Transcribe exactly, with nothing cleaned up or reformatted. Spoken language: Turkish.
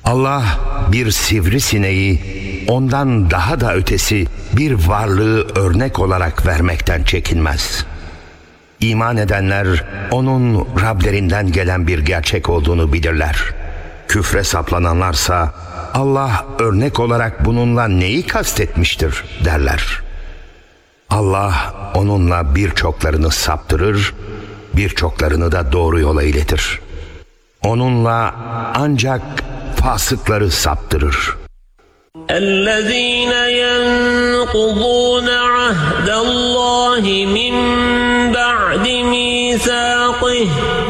Allah bir sivrisineği ondan daha da ötesi bir varlığı örnek olarak vermekten çekinmez. İman edenler onun Rablerinden gelen bir gerçek olduğunu bilirler. Küfre saplananlarsa Allah örnek olarak bununla neyi kastetmiştir derler. Allah onunla birçoklarını saptırır, birçoklarını da doğru yola iletir. Onunla ancak fasıkları saptırır. اَلَّذ۪ينَ يَنْقُضُونَ عَهْدَ اللّٰهِ مِنْ بَعْدِ مِيثَاقِهِ